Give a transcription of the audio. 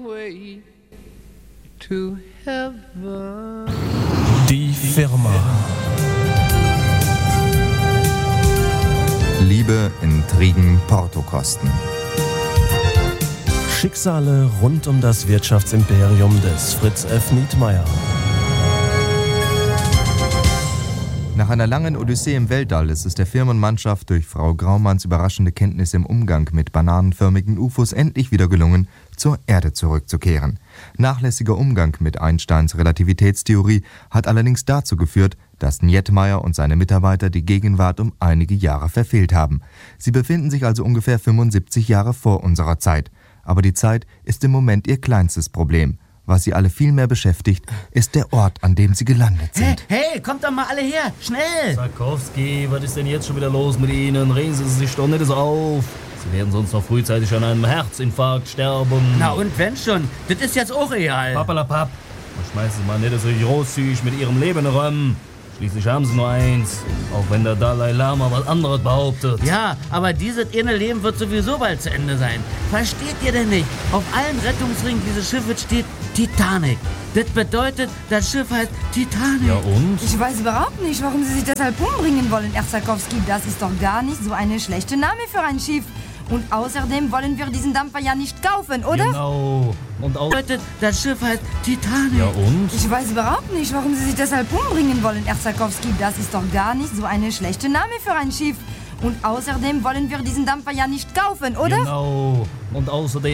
way to heaven. Die Firma. Liebe, Intrigen, Portokosten. Schicksale rund um das Wirtschaftsimperium des Fritz F. Nietmeyer. Nach einer langen Odyssee im Weltall ist es der Firmenmannschaft durch Frau Graumanns überraschende Kenntnis im Umgang mit bananenförmigen UFOs endlich wieder gelungen, zur Erde zurückzukehren. Nachlässiger Umgang mit Einsteins Relativitätstheorie hat allerdings dazu geführt, dass Nietmeyer und seine Mitarbeiter die Gegenwart um einige Jahre verfehlt haben. Sie befinden sich also ungefähr 75 Jahre vor unserer Zeit. Aber die Zeit ist im Moment ihr kleinstes Problem. Was sie alle viel mehr beschäftigt, ist der Ort, an dem sie gelandet sind. Hey, kommt doch mal alle her, schnell! Sarkowski, was ist denn jetzt schon wieder los mit Ihnen? Regen Sie sich doch nicht so auf. Sie werden sonst noch frühzeitig an einem Herzinfarkt sterben. Na und wenn schon, das ist jetzt auch real. Pappalapapp, schmeißen Sie mal nicht so großzügig mit Ihrem Leben rum. Schließlich haben Sie nur eins, auch wenn der Dalai Lama was anderes behauptet. Ja, aber dieses eine Leben wird sowieso bald zu Ende sein. Versteht ihr denn nicht? Auf allen Rettungsringen dieses Schiffes steht Titanic. Das bedeutet, das Schiff heißt Titanic. Ja und? Ich weiß überhaupt nicht, warum Sie sich deshalb umbringen wollen, Herr Sarkowski. Das ist doch gar nicht so eine schlechte Name für ein Schiff. Und außerdem wollen wir diesen Dampfer ja nicht kaufen, oder? Genau. Und auch Bedeutet, das Schiff heißt Titanic. ja und? Ich weiß überhaupt nicht, warum Sie sich deshalb umbringen wollen, Herr Sarkowski. Das ist doch gar nicht so eine schlechte Name für ein Schiff. Und außerdem wollen wir diesen Dampfer ja nicht kaufen, oder? Genau. Und außerdem